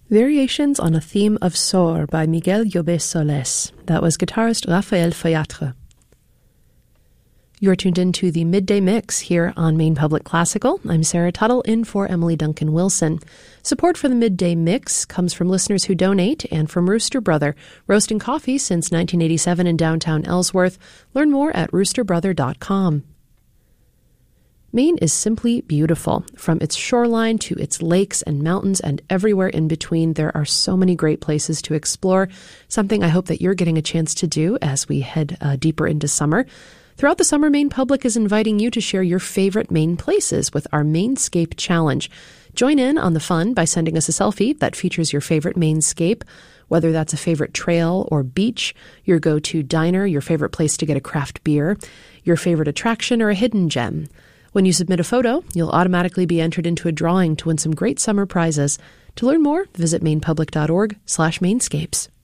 Variations on a Theme of Soar by Miguel Llobet Solés. That was guitarist Raphael Fayatre. You're tuned into the Midday Mix here on Maine Public Classical. I'm Sarah Tuttle in for Emily Duncan Wilson. Support for the Midday Mix comes from listeners who donate and from Rooster Brother, roasting coffee since 1987 in downtown Ellsworth. Learn more at roosterbrother.com. Maine is simply beautiful. From its shoreline to its lakes and mountains and everywhere in between, there are so many great places to explore, something I hope that you're getting a chance to do as we head deeper into summer. Throughout the summer, Maine Public is inviting you to share your favorite Maine places with our Mainscape Challenge. Join in on the fun by sending us a selfie that features your favorite Mainscape, whether that's a favorite trail or beach, your go-to diner, your favorite place to get a craft beer, your favorite attraction, or a hidden gem. When you submit a photo, you'll automatically be entered into a drawing to win some great summer prizes. To learn more, visit mainepublic.org/mainscapes.